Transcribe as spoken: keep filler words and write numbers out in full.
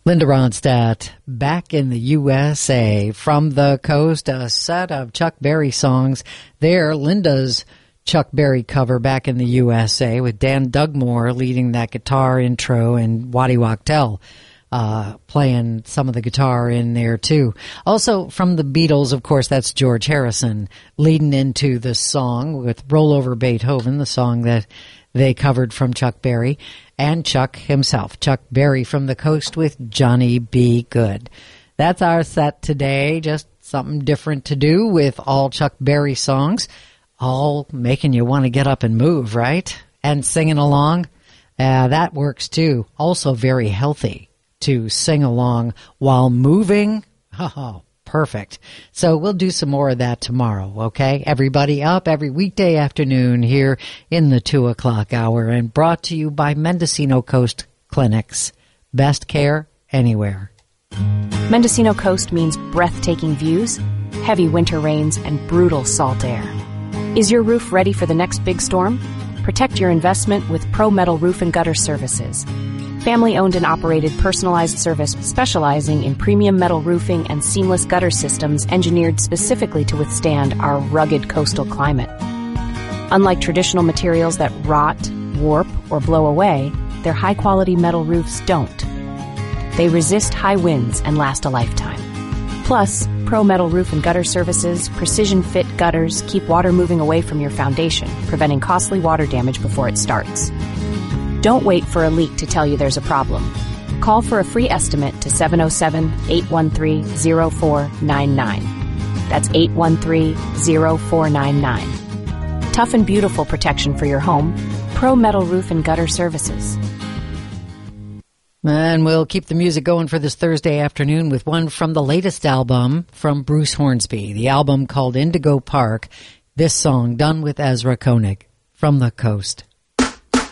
Linda Ronstadt, back in the U S A. From the Coast, a set of Chuck Berry songs there. Linda's Chuck Berry cover, Back in the U S A, with Dan Dugmore leading that guitar intro and Waddy Wachtel uh, playing some of the guitar in there too. Also from the Beatles, of course, that's George Harrison leading into the song with Roll Over Beethoven, the song that they covered from Chuck Berry, and Chuck himself, Chuck Berry from the Coast with Johnny B. Good. That's our set today, just something different to do with all Chuck Berry songs, all making you want to get up and move, right? And singing along, uh, that works too. Also very healthy to sing along while moving. Oh, perfect. So we'll do some more of that tomorrow, okay? Everybody up every weekday afternoon here in the two o'clock hour, and brought to you by Mendocino Coast Clinics. Best care anywhere. Mendocino Coast means breathtaking views, heavy winter rains, and brutal salt air. Is your roof ready for the next big storm? Protect your investment with Pro Metal Roof and Gutter Services. Family-owned and operated personalized service specializing in premium metal roofing and seamless gutter systems engineered specifically to withstand our rugged coastal climate. Unlike traditional materials that rot, warp, or blow away, their high-quality metal roofs don't. They resist high winds and last a lifetime. Plus, Pro Metal Roof and Gutter Services precision-fit gutters keep water moving away from your foundation, preventing costly water damage before it starts. Don't wait for a leak to tell you there's a problem. Call for a free estimate to seven oh seven, eight one three, oh four nine nine. That's eight one three, oh four nine nine. Tough and beautiful protection for your home. Pro Metal Roof and Gutter Services. And we'll keep the music going for this Thursday afternoon with one from the latest album from Bruce Hornsby, the album called Indigo Park. This song done with Ezra Koenig, From the Coast.